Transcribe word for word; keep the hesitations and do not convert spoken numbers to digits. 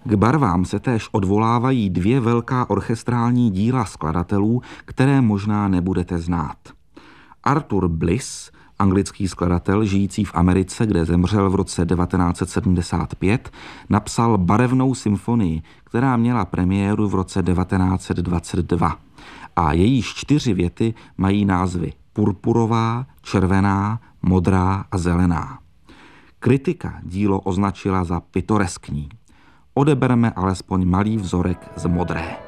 K barvám se též odvolávají dvě velká orchestrální díla skladatelů, které možná nebudete znát. Arthur Bliss, anglický skladatel žijící v Americe, kde zemřel v roce devatenáct set sedmdesát pět, napsal barevnou symfonii, která měla premiéru v roce devatenáct set dvacet dva. A jejíž čtyři věty mají názvy Purpurová, červená, modrá a zelená. Kritika dílo označila za pitoreskní. Odebereme alespoň malý vzorek z modré.